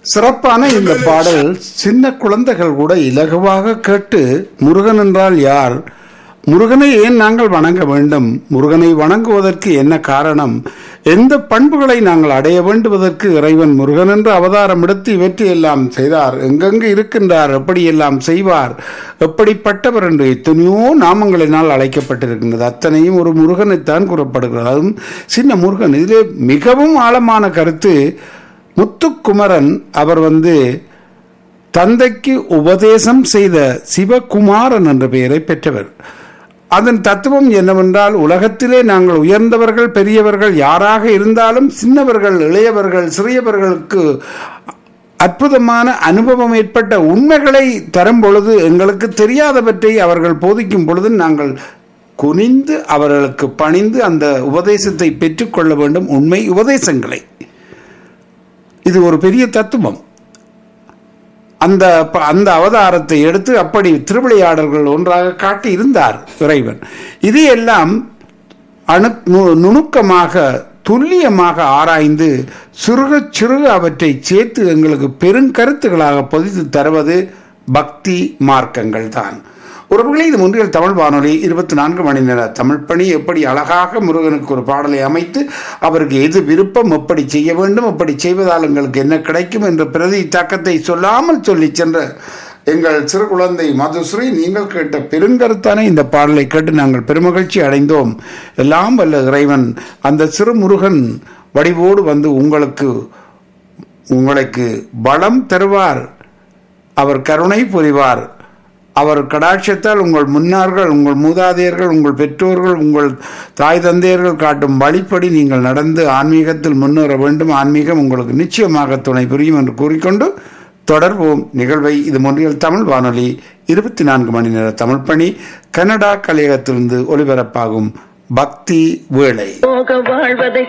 சிறப்பான இந்த பாடல் சின்ன குழந்தைகள் கூட இலகுவாக கேட்டு முருகன் என்றால் யார், முருகனை ஏன் நாங்கள் வணங்க வேண்டும், முருகனை வணங்குவதற்கு என்ன காரணம், எந்த பண்புகளை நாங்கள் அடைய வேண்டுவதற்கு இறைவன் முருகன் என்று அவதாரம் எடுத்து இவற்றையெல்லாம் செய்தார், எங்கெங்கு இருக்கின்றார், எப்படியெல்லாம் செய்வார், எப்படிப்பட்டவர் என்று எத்தனையோ நாமங்களினால் அழைக்கப்பட்டிருக்கின்றது. அத்தனையும் ஒரு முருகனைத்தான் கூறப்படுகிறது. அதுவும் சின்ன முருகன். இதிலே மிகவும் ஆழமான கருத்து. முத்துக்குமரன் அவர் தந்தைக்கு உபதேசம் செய்த சிவகுமாரன் என்ற பெயரை பெற்றவர். அதன் தத்துவம் என்னவென்றால், உலகத்திலே நாங்கள் உயர்ந்தவர்கள் பெரியவர்கள் யாராக இருந்தாலும் சின்னவர்கள் இளையவர்கள் சிறியவர்களுக்கு அற்புதமான அனுபவம் ஏற்பட்ட உண்மைகளை தரும் பொழுது, எங்களுக்கு தெரியாதவற்றை அவர்கள் போதிக்கும் பொழுது நாங்கள் குனிந்து அவர்களுக்கு பணிந்து அந்த உபதேசத்தை பெற்றுக்கொள்ள வேண்டும். உண்மை உபதேசங்களை. இது ஒரு பெரிய தத்துவம். அந்த அவதாரத்தை எடுத்து அப்படி திருவிளையாடல்கள் ஒன்றாக காட்டி இருந்தார் இறைவன். இதையெல்லாம் நுணுக்கமாக துல்லியமாக ஆராய்ந்து சிறுக அவற்றை சேர்த்து எங்களுக்கு பெருங்கருத்துகளாக பொதித்து தருவது பக்தி மார்க்கங்கள் தான். ஒருவேளை இது ஒன்றியல் தமிழ் வானொலி 24 மணி நேர தமிழ் பணி. எப்படி அழகாக முருகனுக்கு ஒரு பாடலை அமைத்து அவருக்கு எது விருப்பம், எப்படி செய்ய வேண்டும், எப்படி செய்வதால் எங்களுக்கு என்ன கிடைக்கும் என்ற பிரதி தாக்கத்தை சொல்லாமல் சொல்லி சென்ற எங்கள் சிறு குழந்தை மதுஸ்ரீ, நீங்கள் கேட்ட பெருங்கருத்தான இந்த பாடலை கேட்டு நாங்கள் பெருமகிழ்ச்சி அடைந்தோம். எல்லாம் வல்ல இறைவன் அந்த சிறு முருகன் வடிவோடு உங்களுக்கு பலம் தருவார். அவர் கருணை புரிவார். அவர் கடாட்சத்தால் உங்கள் முன்னார்கள், உங்கள் மூதாதையர்கள், உங்கள் பெற்றோர்கள், உங்கள் தாய் தந்தையர்கள் காட்டும் வழிப்படி நீங்கள் நடந்து ஆன்மீகத்தில் முன்னேற வேண்டும். ஆன்மீகம் உங்களுக்கு நிச்சயமாக துணை புரியும் என்று கூறிக்கொண்டு தொடர்வோம் நிகழ்வை. இது ஒன்றியல் தமிழ் வானொலி 24 மணி நேர தமிழ் பணி. கனடா கலையகத்திலிருந்து ஒலிபரப்பாகும் பக்தி வேளை.